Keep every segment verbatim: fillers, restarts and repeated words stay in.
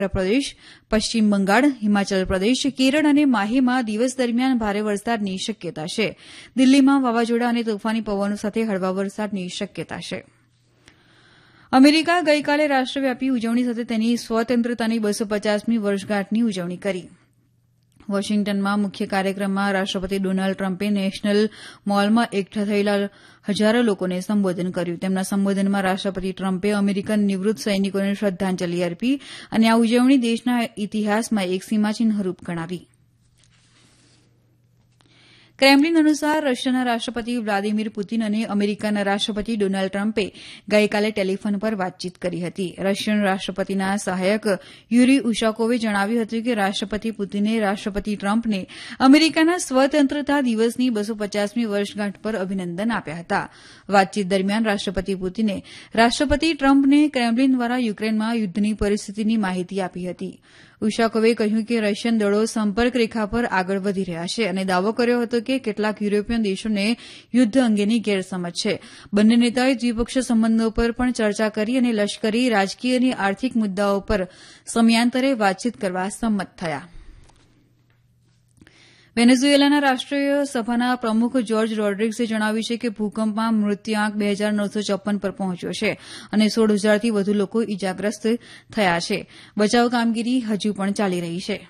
પ્રદેશ, પશ્ચિમ બંગાળ, હિમાચલ પ્રદેશ, કેરળ અને માહેમાં દિવસ દરમિયાન ભારે વરસાદની શક્યતા છે. દિલ્હીમાં વાવાઝોડા અને તોફાની પવનો સાથે હળવા વરસાદની શક્યતા છે. અમેરિકા ગઈકાલે રાષ્ટ્રવ્યાપી ઉજવણી સાથે તેની સ્વતંત્રતાની બસો પચાસમી વર્ષગાંઠની ઉજવણી કરી. વોશિંગ્ટનમાં મુખ્ય કાર્યક્રમમાં રાષ્ટ્રપતિ ડોનાલ્ડ ટ્રમ્પે નેશનલ મોલમાં એકઠા થયેલા હજારો લોકોને સંબોધન કર્યું. તેમના સંબોધનમાં રાષ્ટ્રપતિ ટ્રમ્પે અમેરિકન નિવૃત્ત સૈનિકોને શ્રદ્ધાંજલિ અર્પી અને આ ઉજવણી દેશના ઇતિહાસમાં એક સીમાચિહ્નરૂપ ગણાવી. ક્રેમલિન અનુસાર રશિયાના રાષ્ટ્રપતિ વ્લાદિમીર પુતિન અને અમેરિકાના રાષ્ટ્રપતિ ડોનાલ્ડ ટ્રમ્પે ગઈકાલે ટેલિફોન પર વાતચીત કરી હતી. રશિયન રાષ્ટ્રપતિના સહાયક યુરી ઉશાકોવે જણાવ્યું હતું કે રાષ્ટ્રપતિ પુતિને રાષ્ટ્રપતિ ટ્રમ્પને અમેરિકાના સ્વતંત્રતા દિવસની બસો પચાસમી વર્ષગાંઠ પર અભિનંદન આપ્યા હતા. વાતચીત દરમિયાન રાષ્ટ્રપતિ પુતિને રાષ્ટ્રપતિ ટ્રમ્પને ક્રેમલિન દ્વારા યુક્રેનમાં યુદ્ધની પરિસ્થિતિની માહિતી આપી હતી. ઉશાકોવે કહ્યું કે રશિયન દળો સંપર્ક રેખા પર આગળ વધી રહ્યા છે અને દાવો કર્યો હતો કે કેટલાક યુરોપિયન દેશોને યુદ્ધ અંગેની ગેરસમજ છે. બંને નેતાઓએ દ્વિપક્ષીય સંબંધો પર પણ ચર્ચા કરી અને લશ્કરી, રાજકીય અને આર્થિક મુદ્દાઓ પર સમયાંતરે વાતચીત કરવા સંમત થયા. વેનેઝુએલાના રાષ્ટ્રીય સભાના પ્રમુખ જોર્જ રોડ્રિગ્સે જણાવ્યું છે કે ભૂકંપમાં મૃત્યુઆંક બે હજાર નવસો ચોપન પર પહોંચ્યો છે અને સોળ હજારથી વધુ લોકો ઇજાગ્રસ્ત થયા છે. બચાવ કામગીરી હજુ પણ ચાલી રહી છે.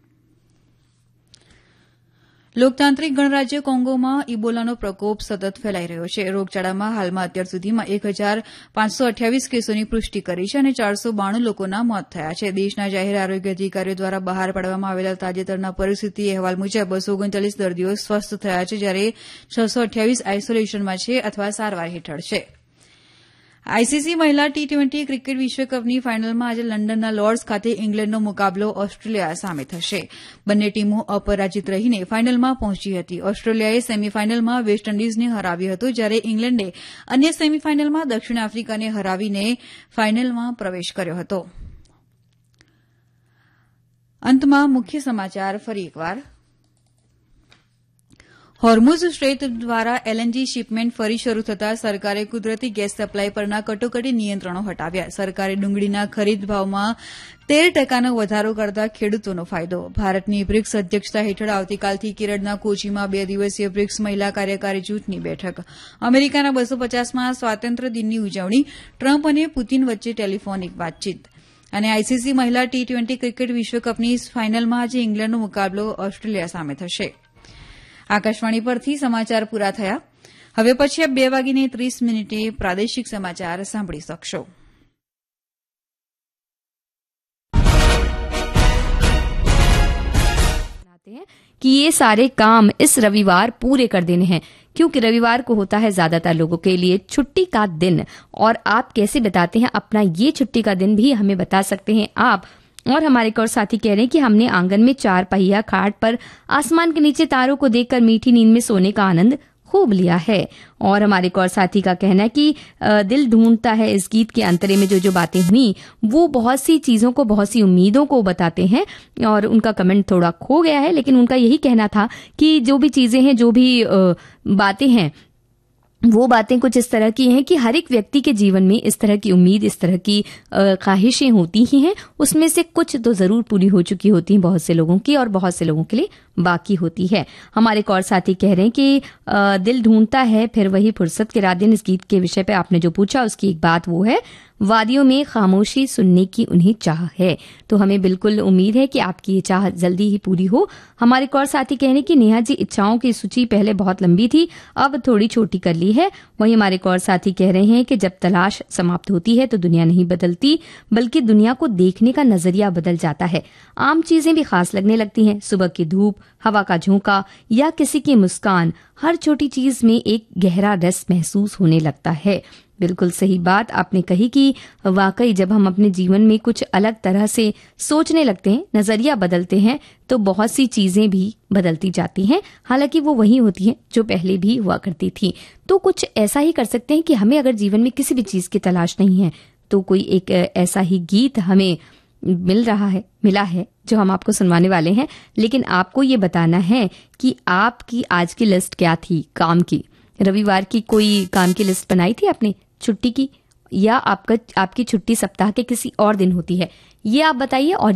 લોકતાંત્રિક ગણરાજ્ય કોંગોમાં ઇબોલાનો પ્રકોપ સતત ફેલાઈ રહ્યો છે. રોગચાળામાં હાલમાં અત્યાર સુધીમાં એક હજાર પાંચસો અઠ્યાવીસ કેસોની પુષ્ટિ કરી છે અને ચારસો બાણું લોકોના મોત થયા છે. દેશના જાહેર આરોગ્ય અધિકારીઓ દ્વારા બહાર પાડવામાં આવેલા તાજેતરના પરિસ્થિતિ અહેવાલ મુજબ બસો ઓગણચાલીસ દર્દીઓ સ્વસ્થ થયા છે, જ્યારે છસો અઠ્યાવીસ આઇસોલેશનમાં છે અથવા સારવાર હેઠળ છે. આઈસીસી મહિલા ટી ટ્વેન્ટી ક્રિકેટ વિશ્વકપની ફાઇનલમાં આજે લંડનના લોર્ડ્સ ખાતે ઇંગ્લેન્ડનો મુકાબલો ઓસ્ટ્રેલિયા સામે થશે. બંને ટીમો અપરાજિત રહીને ફાઇનલમાં પહોંચી હતી. ઓસ્ટ્રેલિયાએ સેમીફાઇનલમાં વેસ્ટ ઇન્ડિઝને હરાવ્યું હતું, જ્યારે ઇંગ્લેન્ડે અન્ય સેમીફાઇનલમાં દક્ષિણ આફ્રિકાને હરાવીને ફાઇનલમાં પ્રવેશ કર્યો હતો. અંતમાં મુખ્ય સમાચાર ફરી એકવાર. હોર્મુઝ સ્ટ્રેટ દ્વારા એલએનજી શિપમેન્ટ ફરી શરૂ થતાં સરકારે કુદરતી ગેસ સપ્લાય પરના કટોકટી નિયંત્રણો હટાવ્યા. સરકારે ડુંગળીના ખરીદ ભાવમાં તેર ટકાનો વધારો કરતા ખેડૂતોનો ફાયદો. ભારતની બ્રિક્સ અધ્યક્ષતા હેઠળ આવતીકાલથી કેરળના કોચીમાં બે દિવસીય બ્રિક્સ મહિલા કાર્યકારી જૂથની બેઠક. અમેરિકાના બસો પચાસમાં સ્વાતંત્ર્ય દિનની ઉજવણી. ટ્રમ્પ અને પુતિન વચ્ચે ટેલિફોનિક વાતચીત. અને આઈસીસી મહિલા ટી ટ્વેન્ટી ક્રિકેટ વિશ્વકપની ફાઇનલમાં આજે ઇંગ્લેન્ડનો મુકાબલો ઓસ્ટ્રેલિયા સામે થશે. આકાશવાણી પરથી સમાચાર પૂરા થયા. હવે પછી બે વાગીને ત્રીસ મિનિટે પ્રાદેશિક સમાચાર સાંભળી શકશો. कि ये सारे काम इस रविवार पूरे कर देने हैं, क्योंकि रविवार को होता है ज्यादातर लोगों के लिए छुट्टी का दिन. और आप कैसे बिताते हैं अपना ये छुट्टी का दिन भी हमें बता सकते हैं आप. और हमारे एक और साथी कह रहे हैं कि हमने आंगन में चार पहिया खाट पर आसमान के नीचे तारों को देखकर मीठी नींद में सोने का आनंद खूब लिया है. और हमारे एक और साथी का कहना है कि दिल ढूंढता है इस गीत के अंतरे में जो जो बातें हुई वो बहुत सी चीजों को, बहुत सी उम्मीदों को बताते हैं. और उनका कमेंट थोड़ा खो गया है, लेकिन उनका यही कहना था कि जो भी चीजें हैं, जो भी बातें हैं, वो बातें कुछ इस तरह की हैं कि हर एक व्यक्ति के जीवन में इस तरह की उम्मीद, इस तरह की ख्वाहिशें होती ही हैं. उसमें से कुछ तो जरूर पूरी हो चुकी होती हैं बहुत से लोगों की, और बहुत से लोगों के लिए बाकी होती है. हमारे एक और साथी कह रहे हैं कि आ, दिल ढूंढता है फिर वही फुर्सत के रात दिन. इस गीत के विषय पे आपने जो पूछा उसकी एक बात वो है, वादियों में खामोशी सुनने की उन्हें चाह है. तो हमें बिल्कुल उम्मीद है कि आपकी ये चाह जल्दी ही पूरी हो. हमारे एक और साथी कह रहे हैं कि नेहा जी, इच्छाओं की सूची पहले बहुत लंबी थी, अब थोड़ी छोटी कर ली है. वहीं हमारे एक और साथी कह रहे हैं कि जब तलाश समाप्त होती है तो दुनिया नहीं बदलती, बल्कि दुनिया को देखने का नजरिया बदल जाता है. आम चीजें भी खास लगने लगती हैं. सुबह की धूप, हवा का झोंका या किसी की मुस्कान, हर छोटी चीज में एक गहरा रस महसूस होने लगता है. बिल्कुल सही बात आपने कही कि वाकई जब हम अपने जीवन में कुछ अलग तरह से सोचने लगते हैं, नजरिया बदलते हैं, तो बहुत सी चीजें भी बदलती जाती हैं. हालांकि वो वही होती हैं जो पहले भी हुआ करती थी. तो कुछ ऐसा ही कर सकते हैं कि हमें अगर जीवन में किसी भी चीज की तलाश नहीं है तो कोई एक ऐसा ही गीत हमें मिल रहा है, मिला है, जो हम आपको सुनवाने वाले हैं. लेकिन आपको ये बताना है कि आपकी आज की लिस्ट क्या थी काम की. रविवार की कोई काम की लिस्ट बनाई थी आपने छुट्टी की, या आपका आपकी छुट्टी सप्ताह के किसी और दिन होती है, ये आप बताइए। और